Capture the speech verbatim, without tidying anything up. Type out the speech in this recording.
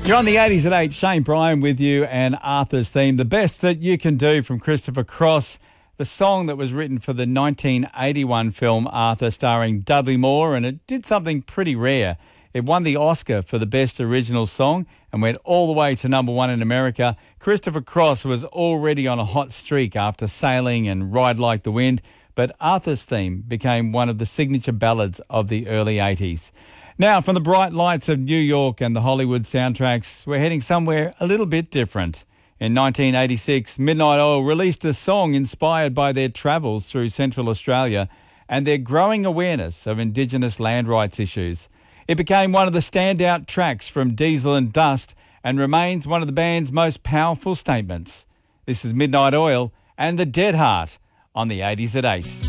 You're on the eighties at eight. Shane Bryan with you and Arthur's Theme. The best that you can do from Christopher Cross. The song that was written for the nineteen eighty-one film Arthur, starring Dudley Moore, and it did something pretty rare. It won the Oscar for the best original song and went all the way to number one in America. Christopher Cross was already on a hot streak after Sailing and Ride Like the Wind, but Arthur's Theme became one of the signature ballads of the early eighties. Now, from the bright lights of New York and the Hollywood soundtracks, we're heading somewhere a little bit different. In nineteen eighty-six, Midnight Oil released a song inspired by their travels through Central Australia and their growing awareness of Indigenous land rights issues. It became one of the standout tracks from Diesel and Dust and remains one of the band's most powerful statements. This is Midnight Oil and The Dead Heart on the eighties at eight.